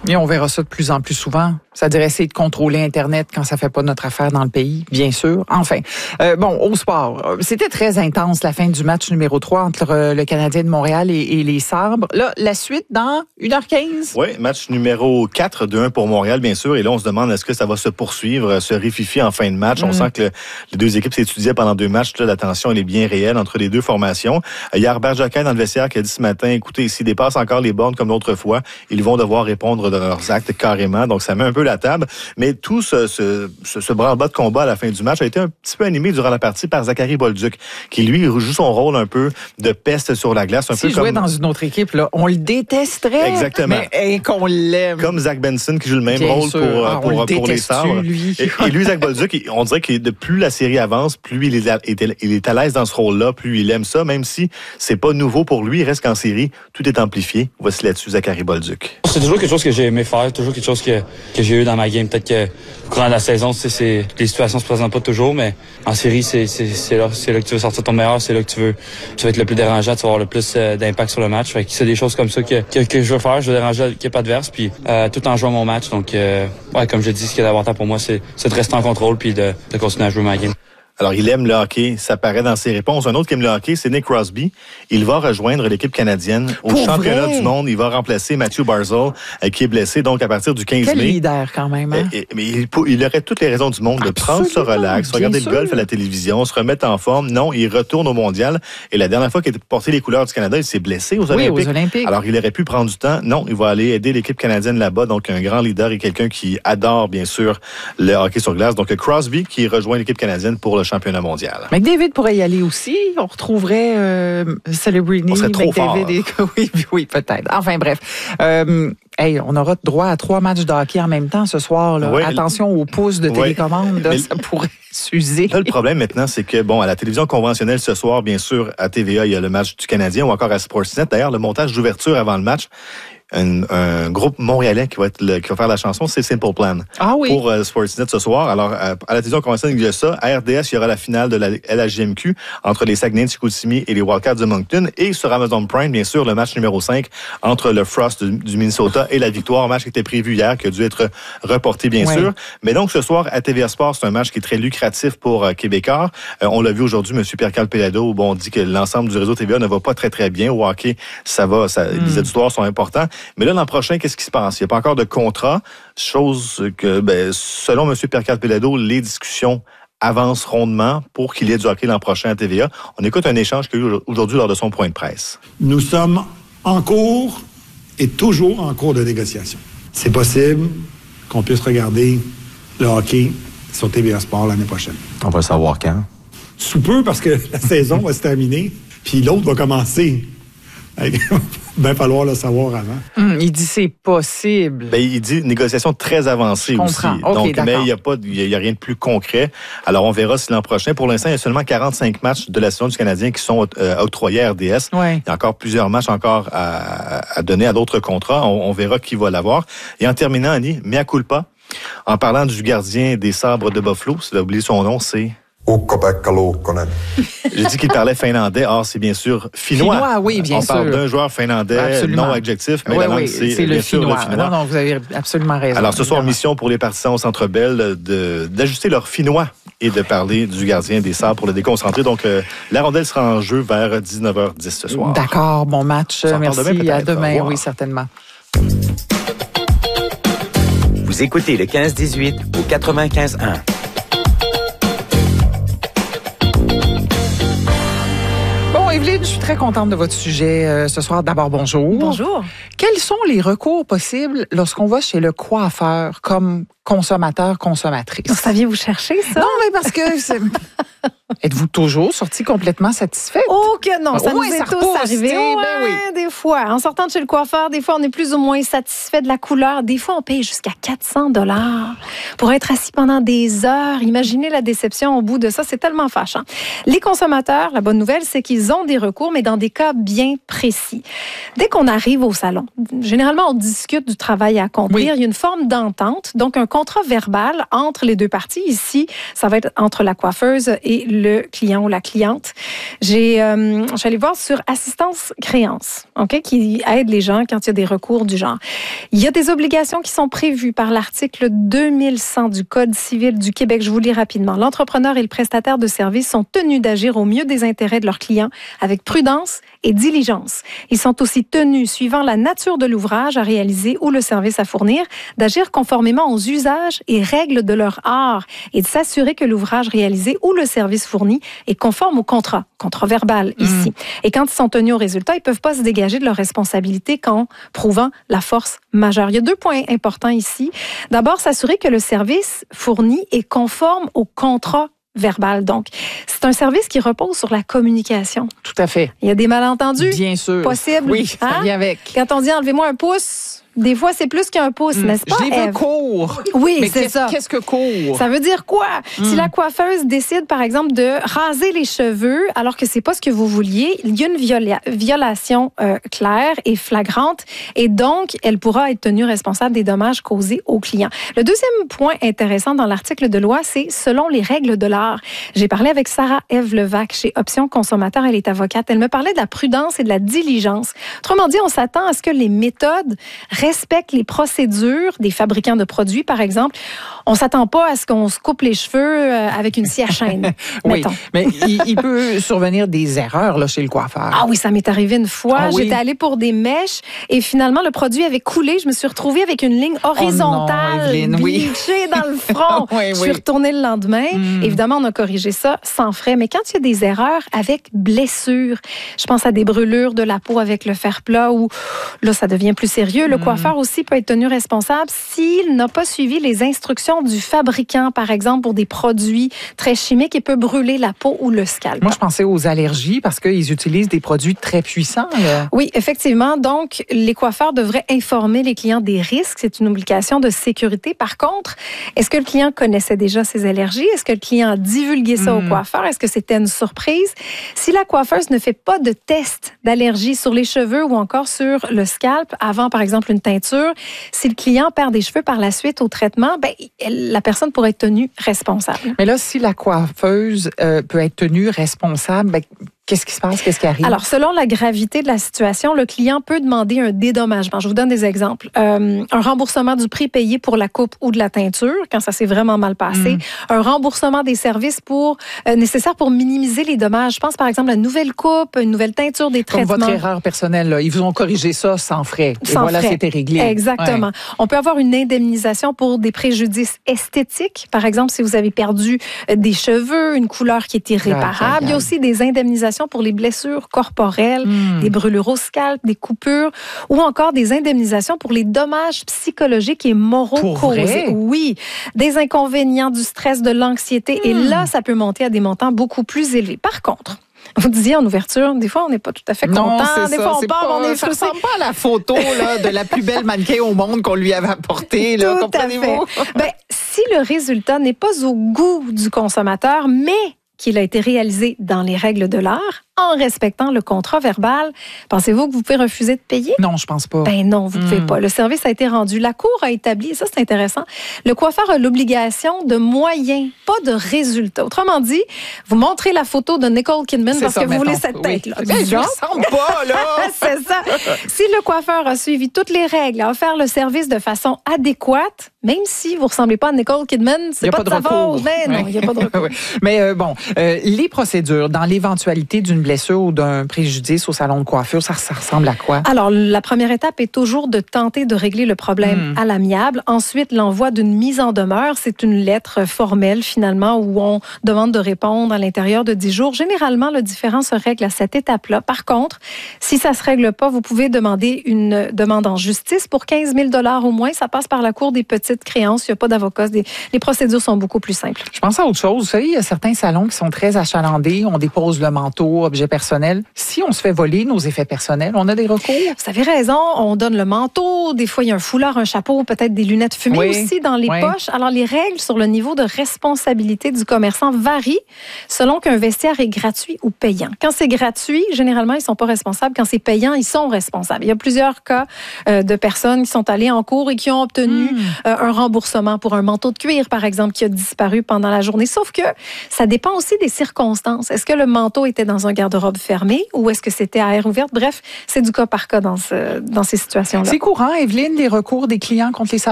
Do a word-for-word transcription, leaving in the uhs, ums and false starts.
Et on verra ça de plus en plus souvent. Ça dirait essayer de contrôler Internet quand ça fait pas notre affaire dans le pays, bien sûr. Enfin, euh, bon, au sport, c'était très intense la fin du match numéro trois entre euh, le Canadien de Montréal et, et les Sabres. Là, la suite dans une heure quinze. Oui, match numéro quatre, deux un pour Montréal, bien sûr. Et là, on se demande est-ce que ça va se poursuivre, se rififier en fin de match. Mm. On sent que le, les deux équipes s'étudiaient pendant deux matchs. Là, la tension, elle est bien réelle entre les deux formations. Il y a Herbert Jacquin dans le vestiaire qui a dit ce matin, écoutez, s'ils dépassent encore les bornes comme l'autre fois, ils vont devoir répondre de leurs actes carrément. Donc, ça met un peu la table. Mais tout ce, ce, ce, ce branle-bas de combat à la fin du match a été un petit peu animé durant la partie par Zachary Bolduc, qui, lui, joue son rôle un peu de peste sur la glace. Un S'il peu jouait comme... dans une autre équipe, là, on le détesterait. Exactement. Mais qu'on l'aime. Comme Zach Benson, qui joue le même Bien rôle sûr. pour, ah, pour, pour les Sabres. Lui. Et, et lui, Zach Bolduc, on dirait que de plus la série avance, plus il est, il est à l'aise dans ce rôle-là, plus il aime ça, même si c'est pas nouveau pour lui. Il reste qu'en série, tout est amplifié. Voici là-dessus Zachary Bolduc. C'est toujours quelque chose que j'ai aimé faire, toujours quelque chose que, que j'ai eu dans ma game. Peut-être que au courant de la saison, c'est, c'est, les situations se présentent pas toujours, mais en série, c'est, c'est, c'est, là, c'est là que tu veux sortir ton meilleur, c'est là que tu veux, tu vas être le plus dérangeant, tu vas avoir le plus euh, d'impact sur le match. Fait que c'est des choses comme ça que, que, que je veux faire. Je veux déranger l'équipe adverse, puis euh, tout en jouant mon match. Donc, euh, ouais, comme je dis, ce qui est d'important pour moi, c'est, c'est de rester en contrôle puis de, de continuer à jouer ma game. Alors, il aime le hockey, ça paraît dans ses réponses. Un autre qui aime le hockey, c'est Nick Crosby. Il va rejoindre l'équipe canadienne au Pour championnat vrai? du monde. Il va remplacer Matthew Barzal, euh, qui est blessé, donc à partir du quinze Quel mai. leader, quand même. Hein? Et, et, mais il, il aurait toutes les raisons du monde de Absolument, prendre ce relax, regarder sûr. le golf à la télévision, se remettre en forme. Non, il retourne au mondial. Et la dernière fois qu'il a porté les couleurs du Canada, il s'est blessé aux oui, Olympiques. aux Olympiques. Alors, il aurait pu prendre du temps. Non, il va aller aider l'équipe canadienne là-bas. Donc, un grand leader et quelqu'un qui adore, bien sûr, le hockey sur glace. Donc, Crosby qui rejoint l'équipe canadienne pour le championnat mondial. McDavid pourrait y aller aussi. On retrouverait euh, Celebrity, on serait trop McDavid. fort. Et... oui, oui, peut-être. Enfin, bref. Euh, hey, on aura droit à trois matchs de hockey en même temps ce soir. Là. Oui, Attention aux pouces de télécommande. Oui. Là, ça pourrait s'user. Là, le problème maintenant, c'est que, bon, à la télévision conventionnelle ce soir, bien sûr, à T V A, il y a le match du Canadien ou encore à Sportsnet. D'ailleurs, le montage d'ouverture avant le match, Un, un groupe montréalais qui va être le, qui va faire la chanson, c'est Simple Plan. Ah oui. Pour euh, Sportsnet ce soir. Alors, euh, à la télévision conventionnelle, il y a ça. À R D S, il y aura la finale de la L H J M Q entre les Saguenay de Chicoutimi et les Wildcats de Moncton. Et sur Amazon Prime, bien sûr, le match numéro cinq entre le Frost du, du Minnesota et la Victoire. Un match qui était prévu hier, qui a dû être reporté, bien oui. sûr. Mais donc, ce soir, à T V A Sport, c'est un match qui est très lucratif pour euh, Québécois. Euh, on l'a vu aujourd'hui, M. Pierre-Carl Péladeau, bon, on dit que l'ensemble du réseau T V A ne va pas très, très bien. Au hockey, ça va, ça, mm. les auditoires sont importants. Mais là, l'an prochain, qu'est-ce qui se passe? Il n'y a pas encore de contrat, chose que, ben, selon M. Pierre-Carl Péladeau, les discussions avancent rondement pour qu'il y ait du hockey l'an prochain à T V A. On écoute un échange qu'il y a eu aujourd'hui lors de son point de presse. Nous sommes en cours et toujours en cours de négociation. C'est possible qu'on puisse regarder le hockey sur T V A Sport l'année prochaine. On va le savoir quand? Sous peu, parce que la saison va se terminer, puis l'autre va commencer. Il va falloir le savoir avant. Hum, il dit c'est possible. Ben, il dit négociation très avancée aussi. Okay, Donc, d'accord. mais il n'y a pas, il y a rien de plus concret. Alors, on verra si l'an prochain. Pour l'instant, il y a seulement quarante-cinq matchs de la saison du Canadien qui sont euh, octroyés à R D S. Ouais. Il y a encore plusieurs matchs encore à, à donner à d'autres contrats. On, on verra qui va l'avoir. Et en terminant, Annie, mea culpa. En parlant du gardien des Sabres de Buffalo, si vous avez oublié son nom, c'est... Ukko-Pekka Luukkonen. J'ai dit qu'il parlait finlandais. Or, c'est bien sûr finnois. Finnois, oui, bien On sûr. On parle d'un joueur finlandais, absolument. non adjectif, mais oui, la langue, oui, c'est, c'est bien le sûr finnois. le finnois. Non, non, vous avez absolument raison. Alors, ce soir, évidemment. mission pour les partisans au Centre Bell de, d'ajuster leur finnois et de parler du gardien des Sabres pour le déconcentrer. Donc, euh, la rondelle sera en jeu vers dix-neuf heures dix ce soir. D'accord, bon match. Merci. Demain, à demain, oui, certainement. Vous écoutez le quinze dix-huit au quatre-vingt-quinze un. Evelyne, je suis très contente de votre sujet euh, ce soir. D'abord, bonjour. Bonjour. Quels sont les recours possibles lorsqu'on va chez le coiffeur comme consommateur, consommatrice? Vous saviez vous chercher ça? Non, mais parce que... C'est... Êtes-vous toujours sortie complètement satisfaite? Oh que non, ça au nous moins, est ça tous repousse, arrivé. ben Ouais, oui. Des fois, en sortant de chez le coiffeur, des fois, on est plus ou moins satisfait de la couleur. Des fois, on paye jusqu'à quatre cents dollars pour être assis pendant des heures. Imaginez la déception au bout de ça. C'est tellement fâchant. Les consommateurs, la bonne nouvelle, c'est qu'ils ont des recours, mais dans des cas bien précis. Dès qu'on arrive au salon, généralement, on discute du travail à accomplir. Oui. Il y a une forme d'entente, donc un contrat verbal entre les deux parties. Ici, ça va être entre la coiffeuse et le client ou la cliente. J'ai, euh, je suis allée voir sur assistance créance, ok, qui aide les gens quand il y a des recours du genre. Il y a des obligations qui sont prévues par l'article deux mille cent du Code civil du Québec. Je vous lis rapidement. L'entrepreneur et le prestataire de services sont tenus d'agir au mieux des intérêts de leurs clients avec prudence et diligence. Ils sont aussi tenus, suivant la nature de l'ouvrage à réaliser ou le service à fournir, d'agir conformément aux usages et règles de leur art et de s'assurer que l'ouvrage réalisé ou le service fourni est conforme au contrat, contrat verbal ici. Mmh. Et quand ils sont tenus au résultat, ils peuvent pas se dégager de leurs responsabilités qu'en prouvant la force majeure. Il y a deux points importants ici. D'abord, s'assurer que le service fourni est conforme au contrat verbal. Donc, c'est un service qui repose sur la communication. Tout à fait. Il y a des malentendus. Bien sûr. Possibles. Oui, ça hein? vient avec. Quand on dit enlevez-moi un pouce, des fois, c'est plus qu'un pouce, mmh. n'est-ce pas, Je les veux Ève? court. Oui, mais c'est ça. Qu'est-ce que court? Ça veut dire quoi? Mmh. Si la coiffeuse décide, par exemple, de raser les cheveux alors que c'est pas ce que vous vouliez, il y a une viola- violation euh, claire et flagrante et donc, elle pourra être tenue responsable des dommages causés au client. Le deuxième point intéressant dans l'article de loi, c'est selon les règles de l'art. J'ai parlé avec Sarah-Ève Levac chez Options Consommateurs. Elle est avocate. Elle me parlait de la prudence et de la diligence. Autrement dit, on s'attend à ce que les méthodes respectent les procédures des fabricants de produits, par exemple. On s'attend pas à ce qu'on se coupe les cheveux avec une scie à chaîne, oui, mettons. mais il, il peut survenir des erreurs là, chez le coiffeur. Ah oui, ça m'est arrivé une fois. Ah oui? J'étais allée pour des mèches et finalement, le produit avait coulé. Je me suis retrouvée avec une ligne horizontale oh non, Evelyne, oui. bleachée dans le front. oui, Je suis oui. retournée le lendemain. Mm. Évidemment, on a corrigé ça sans frais. Mais quand il y a des erreurs avec blessures, je pense à des brûlures de la peau avec le fer plat où là, ça devient plus sérieux. Le mm. coiffeur aussi peut être tenu responsable s'il n'a pas suivi les instructions du fabricant, par exemple, pour des produits très chimiques et peut brûler la peau ou le scalp. Moi, je pensais aux allergies parce qu'ils utilisent des produits très puissants. Là. Oui, effectivement. Donc, les coiffeurs devraient informer les clients des risques. C'est une obligation de sécurité. Par contre, est-ce que le client connaissait déjà ses allergies? Est-ce que le client a divulgué ça mmh. au coiffeur? Est-ce que c'était une surprise? Si la coiffeuse ne fait pas de test d'allergie sur les cheveux ou encore sur le scalp avant, par exemple, une teinture, si le client perd des cheveux par la suite au traitement, ben, la personne pourrait être tenue responsable. Mais là, si la coiffeuse euh, peut être tenue responsable, ben, qu'est-ce qui se passe? Qu'est-ce qui arrive? Alors, selon la gravité de la situation, le client peut demander un dédommagement. Je vous donne des exemples. Euh, un remboursement du prix payé pour la coupe ou de la teinture, quand ça s'est vraiment mal passé. Mm. Un remboursement des services pour euh, nécessaires pour minimiser les dommages. Je pense, par exemple, à une nouvelle coupe, une nouvelle teinture, des Comme traitements. votre erreur personnelle, là. Ils vous ont corrigé ça sans frais. Sans Et voilà, frais. C'était réglé. Exactement. Ouais. On peut avoir une indemnisation pour des préjudices esthétiques. Par exemple, si vous avez perdu des cheveux, une couleur qui est irréparable. Il y a aussi des indemnisations pour les blessures corporelles, mmh. des brûlures au scalp, des coupures, ou encore des indemnisations pour les dommages psychologiques et moraux pour causés. Vrai? Oui, des inconvénients, du stress, de l'anxiété. Mmh. Et là, ça peut monter à des montants beaucoup plus élevés. Par contre, vous disiez en ouverture, des fois, on n'est pas tout à fait content. Non, des ça, fois, on part, pas, on est ça frustré. ressemble pas à la photo là, de la plus belle mannequin au monde qu'on lui avait apportée. Là, tout à fait. Ben, si le résultat n'est pas au goût du consommateur, mais qu'il a été réalisé dans les règles de l'art, en respectant le contrat verbal, pensez-vous que vous pouvez refuser de payer? Non, je pense pas. Ben non, vous ne mmh. pouvez pas. Le service a été rendu. La Cour a établi, et ça c'est intéressant, le coiffeur a l'obligation de moyens, pas de résultats. Autrement dit, vous montrez la photo de Nicole Kidman parce ça, que vous mettons. voulez cette tête-là. Oui. Je ne ressemble pas, là! C'est ça. Si le coiffeur a suivi toutes les règles, a offert le service de façon adéquate, même si vous ne ressemblez pas à Nicole Kidman, c'est pas, pas de sa faute. Mais non, il n'y a pas de recours. Mais euh, bon, euh, les procédures, dans l'éventualité d'une blessure ou d'un préjudice au salon de coiffure, ça, ça ressemble à quoi? Alors, la première étape est toujours de tenter de régler le problème mmh. à l'amiable. Ensuite, l'envoi d'une mise en demeure. C'est une lettre formelle, finalement, où on demande de répondre à l'intérieur de dix jours. Généralement, le différend se règle à cette étape-là. Par contre, si ça ne se règle pas, vous pouvez demander une demande en justice pour quinze mille dollars au moins. Ça passe par la Cour des petites créances. Il n'y a pas d'avocat. Les procédures sont beaucoup plus simples. Je pense à autre chose. Vous savez, il y a certains salons qui sont très achalandés. On dépose le manteau, objet personnel. Si on se fait voler nos effets personnels, on a des recours? Vous avez raison. On donne le manteau. Des fois, il y a un foulard, un chapeau, peut-être des lunettes fumées oui. aussi dans les oui. poches. Alors, les règles sur le niveau de responsabilité du commerçant varient selon qu'un vestiaire est gratuit ou payant. Quand c'est gratuit, généralement, ils ne sont pas responsables. Quand c'est payant, ils sont responsables. Il y a plusieurs cas euh, de personnes qui sont allées en cours et qui ont obtenu mmh. euh, un remboursement pour un manteau de cuir, par exemple, qui a disparu pendant la journée. Sauf que ça dépend aussi des circonstances. Est-ce que le manteau était dans un garde-robe fermé ou est-ce que c'était à air ouverte? Bref, c'est du cas par cas dans, ce, dans ces situations-là. C'est courant, Evelyne, les recours des clients contre les